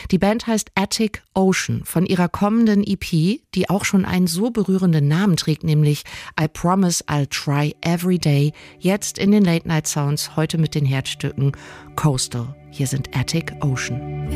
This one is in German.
Die Band heißt Attic Ocean. Von ihrer kommenden EP, die auch schon einen so berührenden Namen trägt, nämlich I Promise I'll Try Every Day, jetzt in den Late Night Sounds, heute mit den Herzstücken Coastal. Hier sind Attic Ocean.